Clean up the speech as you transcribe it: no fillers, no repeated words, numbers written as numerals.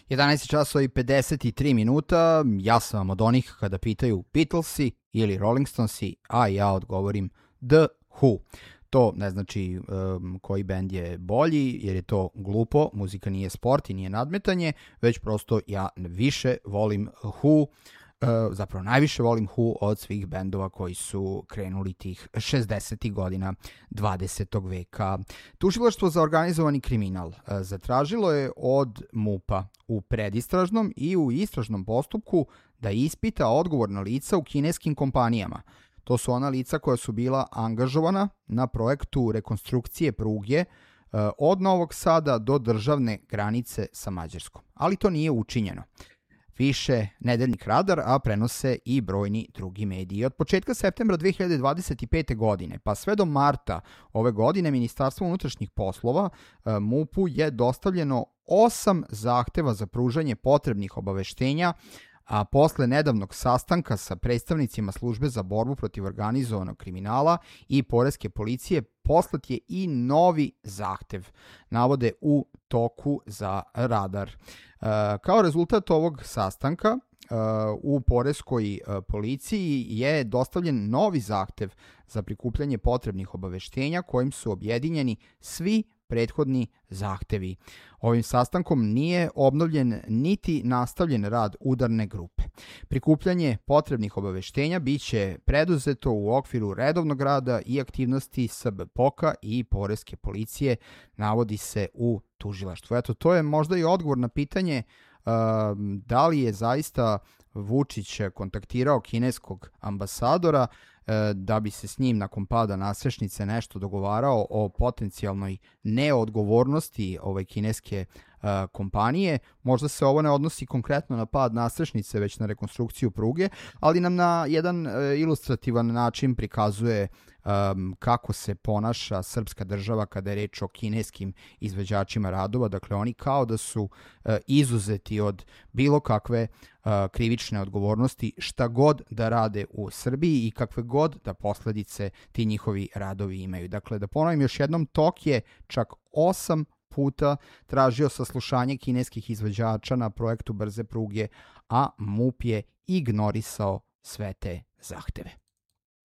11 časova i 53 minuta, ja sam vam od onih kada pitaju Beatlesi ili Rolling Stonesi, a ja odgovorim The Who. To ne znači koji bend je bolji, jer je to glupo, muzika nije sport i nije nadmetanje, već prosto ja više volim Who, zapravo najviše volim Who od svih bendova koji su krenuli tih 60. godina 20. veka. Tužilaštvo za organizovani kriminal zatražilo je od MUP-a u predistražnom i u istražnom postupku da ispita odgovorna lica u kineskim kompanijama. To su ona lica koja su bila angažovana na projektu rekonstrukcije pruge od Novog Sada do državne granice sa Mađarskom. Ali to nije učinjeno. Piše Nedeljnik Radar, a prenose i brojni drugi mediji. Od početka septembra 2025. godine pa sve do marta ove godine Ministarstvo unutrašnjih poslova MUP-u je dostavljeno 8 zahteva za pružanje potrebnih obaveštenja, a posle nedavnog sastanka sa predstavnicima službe za borbu protiv organizovanog kriminala i poreske policije poslat je i novi zahtev, navode u toku za Radar. Kao rezultat ovog sastanka u poreskoj policiji je dostavljen novi zahtev za prikupljanje potrebnih obaveštenja kojim su objedinjeni svi prethodni zahtevi. Ovim sastankom nije obnovljen niti nastavljen rad udarne grupe. Prikupljanje potrebnih obaveštenja biće preduzeto u okviru redovnog rada i aktivnosti SBPOK-a i poreske policije, navodi se u tužilaštvu. Eto, to je možda i odgovor na pitanje da li je zaista Vučić kontaktirao kineskog ambasadora da bi se s njim nakon pada nasrešnice nešto dogovarao o potencijalnoj neodgovornosti kineske kompanije. Možda se ovo ne odnosi konkretno na pad nasrešnice, već na rekonstrukciju pruge, ali nam na jedan ilustrativan način prikazuje kako se ponaša srpska država kada je reč o kineskim izvođačima radova. Dakle, oni kao da su izuzeti od bilo kakve krivične odgovornosti šta god da rade u Srbiji i kakve god da posledice ti njihovi radovi imaju. Dakle, da ponovim još jednom, TOK je čak 8 puta tražio saslušanje kineskih izvođača na projektu brze pruge, a MUP je ignorisao sve te zahteve.